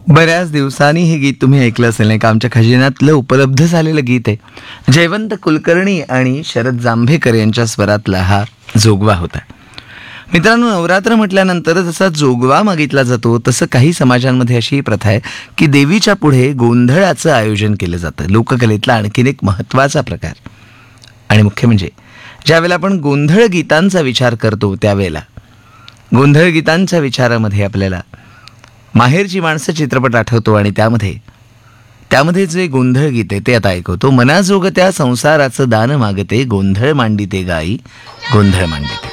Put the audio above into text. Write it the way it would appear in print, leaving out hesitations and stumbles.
बऱ्याच दिवसांनी हे गीत तुम्ही ऐकलं असेल नाही का? आमच्या खजिन्यातलं उपलब्ध झालेलं गीत आहे. जयवंत कुलकर्णी आणि शरद जांभेकर यांच्या स्वरातला हा जोगवा होता. मित्रांनो, नवरात्र म्हटल्यानंतर जसा जोगवा मागितला जातो तसं काही समाजांमध्ये अशी प्रथा आहे की देवीच्या पुढे गोंधळाचं आयोजन केलं जातं. लोककलेतला आणखीन एक महत्त्वाचा प्रकार. आणि मुख्य म्हणजे ज्यावेळेला आपण गोंधळ गीतांचा विचार करतो त्यावेळेला गोंधळ गीतांच्या विचारामध्ये आपल्याला माहेरची माणसं चित्रपट आठवतो आणि त्यामध्ये जे गोंधळ गीत आहे ते आता ऐकवतो. मनाजोग त्या संसाराचं दान मागते, गोंधळ मांडिते गाई, गोंधळ मांडिते.